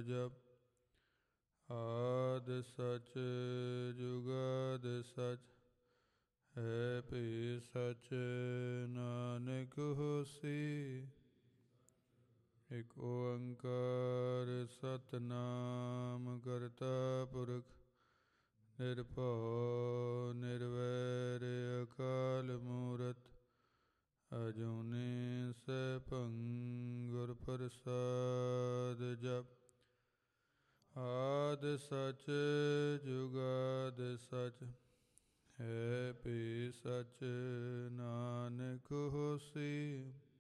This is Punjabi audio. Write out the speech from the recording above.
ਜਪੁ। ਆਦਿ ਸਚ ਜੁਗਾਦਿ ਸਚ ਹੈ ਭੀ ਸਚ ਨਾਨਕ ਹੋਸੀ। ਇਕ ਓੰਕਾਰ ਸਤਿਨਾਮ ਕਰਤਾ ਪੁਰਖ ਨਿਰਭਉ ਨਿਰਵੈਰ ਅਕਾਲ ਮੂਰਤਿ ਅਜੂਨੀ ਸੈਭੰ ਗੁਰ ਪ੍ਰਸਾਦਿ ਜਪੁ। ਆਦਿ ਸਚ ਜੁਗਾਦਿ ਸਚ ਹੈ ਭੀ ਸਚ ਨਾਨਕ ਹੋਸੀ।